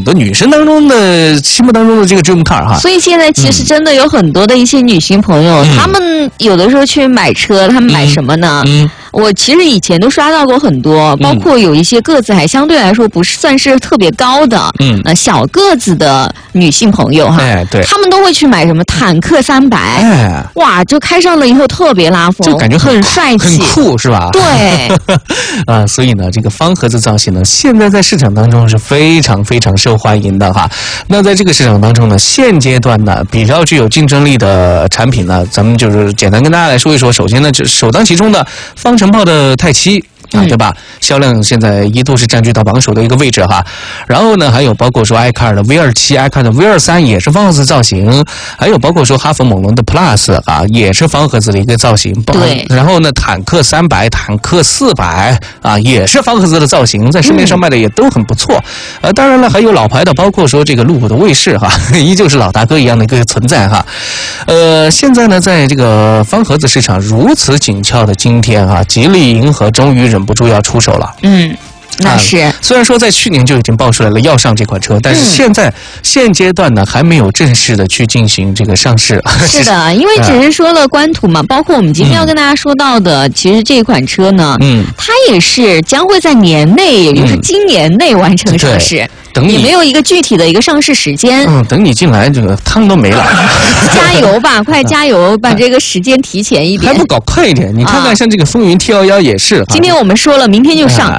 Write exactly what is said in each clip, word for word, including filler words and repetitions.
多女生当中的心目当中的这个 dream car 哈。 所以现在其实真的有很多的一些女性朋友，她、嗯、们有的时候去买车，她们买什么呢？嗯。嗯我其实以前都刷到过很多，包括有一些个子还相对来说不是算是特别高的，嗯，呃，小个子的女性朋友哈， 哎，对， 他们都会去买什么坦克三百，哎，哇，就开上了以后特别拉风， 就感觉 很, 很帅气， 很酷，是吧？ 对， 啊，所以呢，这个方盒子造型呢，现在在市场当中是非常非常受欢迎的哈。那在这个市场当中呢，现阶段呢，比较具有竞争力的产品呢，咱们就是简单跟大家来说一说。首先呢，就首当其冲的方程炮的泰七。啊，对吧？销量现在一度是占据到榜首的一个位置哈。然后呢，还有包括说爱卡尔的 V 二七、爱卡尔的 V 二三也是方盒子造型，还有包括说哈弗猛龙的 Plus 啊，也是方盒子的一个造型。 对。 然后呢，坦克三百、坦克四百啊，也是方盒子的造型，在市面上卖的也都很不错。呃，当然了，还有老牌的，包括说这个路虎的卫士哈，依旧是老大哥一样的一个存在哈。呃，现在呢，在这个方盒子市场如此紧俏的今天哈，吉利银河终于忍不住要出手了。 嗯，那是、 啊、虽然说在去年就已经爆出来了要上这款车，但是现在、嗯、现阶段呢还没有正式的去进行这个上市。 是的，因为只是说了官图嘛，包括我们今天要跟大家说到的，嗯、其实这款车呢，嗯，它也是将会在年内，也就是今年内完成上市。嗯等你也没有一个具体的一个上市时间。 嗯，等你进来，这个汤都没了。 加油吧，快加油，把这个时间提前一点。 还不搞快一点？你看看，像这个风云 T 一一也是。 今天我们说了，明天就上。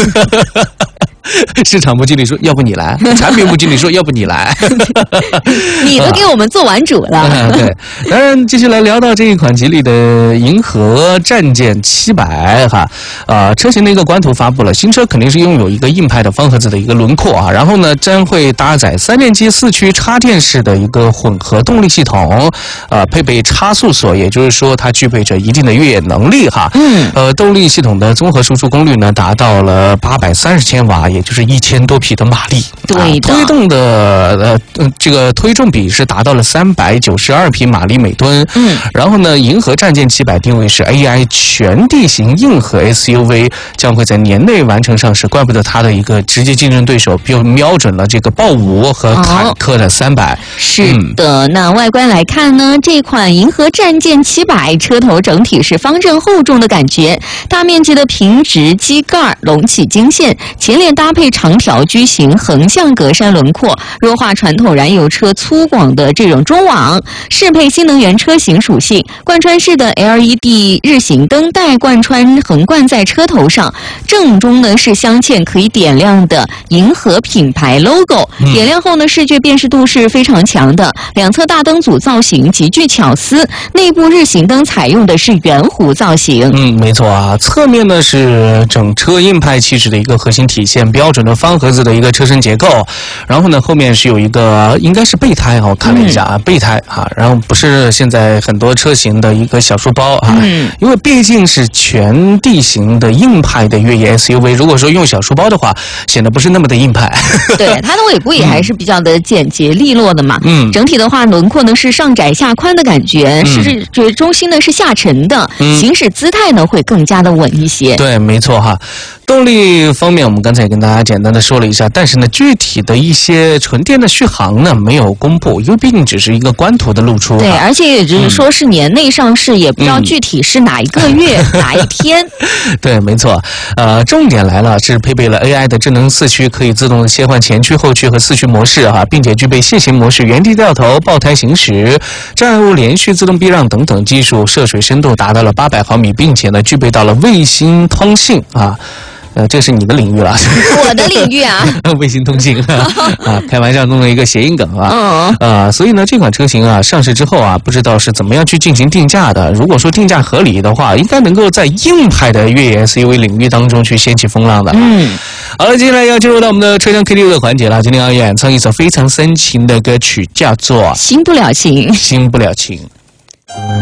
市场部经理说：“要不你来。”产品部经理说：“要不你来。” 你都给我们做完主了。 啊、对，当然继续来聊到这一款吉利的银河战舰七百哈，啊，车型的一个官图发布了，新车肯定是拥有一个硬派的方盒子的一个轮廓啊，然后呢，将会搭载三电机四驱插电式的一个混合动力系统，呃，配备差速锁，也就是说它具备着一定的越野能力哈。嗯。呃，动力系统的综合输出功率呢，达到了八百三十千瓦。也就是一千多匹的马力， 对的， 啊、推动的呃这个推重比是达到了三百九十二匹马力每吨。嗯，然后呢，银河战舰七百定位是 A I 全地形硬核 S U V， 将会在年内完成上市。怪不得它的一个直接竞争对手就瞄准了这个豹五和坦克的三百。哦、 是的，嗯、那外观来看呢，这款银河战舰七百车头整体是方正厚重的感觉，大面积的平直机盖隆起经线，前脸搭配长条矩形横向格栅轮廓，弱化传统燃油车粗犷的这种中网，适配新能源车型属性。贯穿式的 L E D 日行灯带贯穿横贯在车头上，正中呢是镶嵌可以点亮的银河品牌 logo，、嗯、点亮后呢视觉辨识度是非常强的，两侧大灯组造型极具巧思，内部日行灯采用的是圆弧造型。 嗯，没错啊，侧面呢是整车硬派气质的一个核心体现，标准的方盒子的一个车身结构，然后呢后面是有一个应该是备胎啊，我看了一下啊，嗯、备胎啊，然后不是现在很多车型的一个小书包啊，嗯、因为毕竟是全地形的硬派的越野 S U V， 如果说用小书包的话，显得不是那么的硬派。 对，它的尾部也还是比较的简洁利落的嘛。嗯，整体的话轮廓呢是上窄下宽的感觉，嗯、视觉中心呢是下沉的，嗯、行驶姿态呢会更加的稳一些。 对，没错哈。动力方面，我们刚才也跟大家简单的说了一下，但是呢，具体的一些纯电的续航呢没有公布，因为毕竟只是一个官图的露出。 对，而且也就是说是年内上市，嗯、也不知道具体是哪一个月、嗯、哪一天。 对，没错。呃，重点来了，是配备了 A I 的智能四驱，可以自动切换前驱、后驱和四驱模式哈，并且具备楔形模式、原地掉头、爆胎行驶、障碍物连续自动避让等等技术，涉水深度达到了八百毫米，并且呢具备到了卫星通信啊。呃，这是你的领域了， 我的领域啊， 卫星通信啊，开玩笑中的一个谐音梗啊，嗯、呃，所以呢，这款车型啊上市之后啊，不知道是怎么样去进行定价的。如果说定价合理的话，应该能够在硬派的越野 S U V 领域当中去掀起风浪的。嗯，好了，接下来要进入到我们的车厢 K T V 的环节了。今天要演唱一首非常深情的歌曲，叫做《 新不了情》， 新不了情。